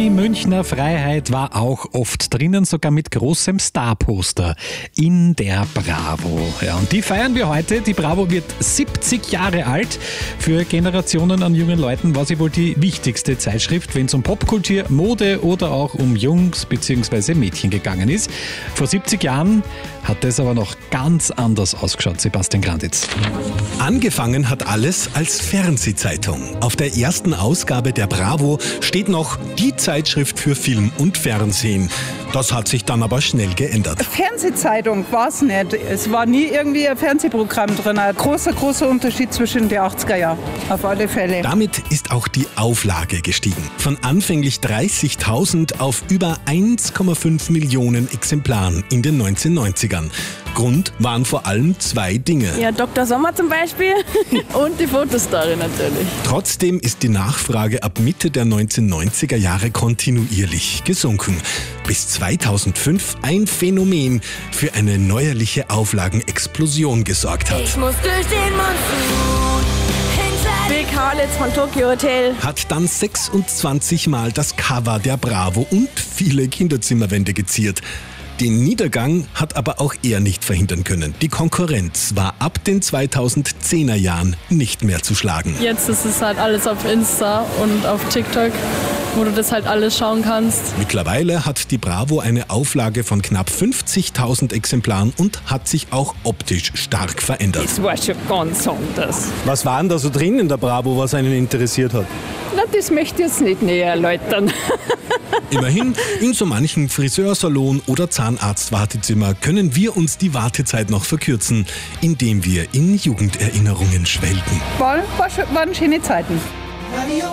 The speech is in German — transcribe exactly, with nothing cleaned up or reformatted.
Die Münchner Freiheit war auch oft drinnen, sogar mit großem Starposter in der Bravo. Ja, und die feiern wir heute. Die Bravo wird siebzig Jahre alt. Für Generationen an jungen Leuten war sie wohl die wichtigste Zeitschrift, wenn es um Popkultur, Mode oder auch um Jungs bzw. Mädchen gegangen ist. Vor siebzig Jahren hat es aber noch ganz anders ausgeschaut, Sebastian Granditz. Angefangen hat alles als Fernsehzeitung. Auf der ersten Ausgabe der Bravo steht noch die Zeitschrift für Film und Fernsehen. Das hat sich dann aber schnell geändert. Fernsehzeitung war es nicht. Es war nie irgendwie ein Fernsehprogramm drin. Ein großer, großer Unterschied zwischen den achtziger Jahren. Auf alle Fälle. Damit ist auch die Auflage gestiegen. Von anfänglich dreißigtausend auf über eins Komma fünf Millionen Exemplaren in den neunzehnhundertneunzigern. Grund waren vor allem zwei Dinge. Ja, Doktor Sommer zum Beispiel und die Fotostory natürlich. Trotzdem ist die Nachfrage ab Mitte der neunzehnhundertneunziger Jahre kontinuierlich gesunken. Bis zweitausendfünf ein Phänomen für eine neuerliche Auflagenexplosion gesorgt hat. Ich muss durch den Monsun. Big Harlots von Tokyo Hotel. Hat dann sechsundzwanzig Mal das Cover der Bravo und viele Kinderzimmerwände geziert. Den Niedergang hat aber auch er nicht verhindern können. Die Konkurrenz war ab den zweitausendzehner Jahren nicht mehr zu schlagen. Jetzt ist es halt alles auf Insta und auf TikTok, wo du das halt alles schauen kannst. Mittlerweile hat die Bravo eine Auflage von knapp fünfzigtausend Exemplaren und hat sich auch optisch stark verändert. Das war schon ganz anders. Was war denn da so drin in der Bravo, was einen interessiert hat? Na, das möchte ich jetzt nicht näher erläutern. Immerhin, in so manchen Friseursalon oder Zahnarztwartezimmer können wir uns die Wartezeit noch verkürzen, indem wir in Jugenderinnerungen schwelgen. War, war, waren schöne Zeiten.